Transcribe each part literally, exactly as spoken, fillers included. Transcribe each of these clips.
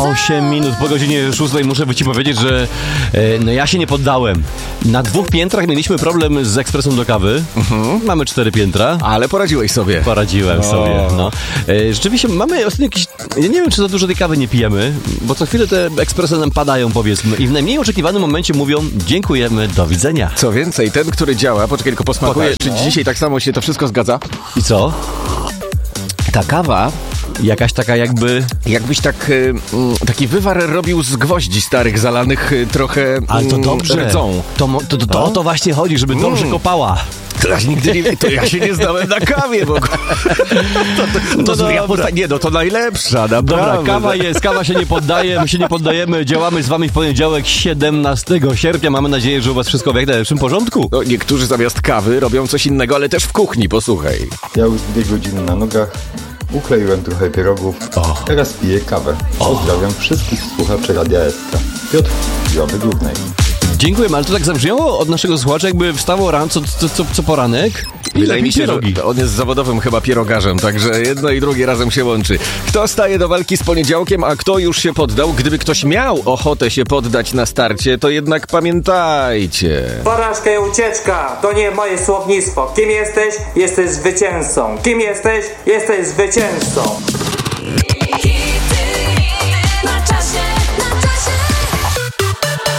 osiem minut po godzinie szóstej muszę ci powiedzieć, że e, no ja się nie poddałem. Na dwóch piętrach mieliśmy problem z ekspresem do kawy. Mhm. Mamy cztery piętra. Ale poradziłeś sobie. Poradziłem o. sobie, no. E, rzeczywiście mamy ostatnio jakieś... Ja nie wiem, czy za dużo tej kawy nie pijemy, bo co chwilę te ekspresy nam padają, powiedzmy. I w najmniej oczekiwanym momencie mówią dziękujemy, do widzenia. Co więcej, ten, który działa, poczekaj, tylko posmakuję, Pokaż, czy no. dzisiaj tak samo się to wszystko zgadza? I co? Ta kawa... Jakaś taka jakby... Jakbyś tak, y, taki wywar robił z gwoździ starych, zalanych y, trochę Ale to dobrze. rdzą. To, to, to, to o to właśnie chodzi, żeby dobrze mm. kopała. To ja nigdy nie to ja się nie znałem na kawie, bo... to, to, to, to ja posta- nie, no to najlepsza, naprawdę. Dobra, kawa jest, kawa się nie poddaje, my się nie poddajemy, działamy z wami w poniedziałek, siedemnastego sierpnia. Mamy nadzieję, że u was wszystko w jak najlepszym porządku. No, niektórzy zamiast kawy robią coś innego, ale też w kuchni, posłuchaj. Ja już dwie godziny na nogach. Ukleiłem trochę pierogów, oh. teraz piję kawę. Pozdrawiam oh. wszystkich słuchaczy Radia S K. Piotr, Jowy Górnej. Dziękuję, ale to tak zabrzmiało od naszego słuchacza, jakby wstało rano co, co, co, co poranek. Wydaje mi się, że on jest zawodowym chyba pierogarzem, także jedno i drugie razem się łączy. Kto staje do walki z poniedziałkiem, a kto już się poddał? Gdyby ktoś miał ochotę się poddać na starcie, to jednak pamiętajcie. Porażka i ucieczka to nie moje słownictwo. Kim jesteś? Jesteś zwycięzcą. Kim jesteś? Jesteś zwycięzcą.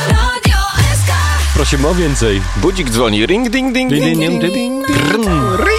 Prosimy o więcej. Budzik dzwoni. Ring, ding, ding, ding, ding, ding, ding, ding, ding.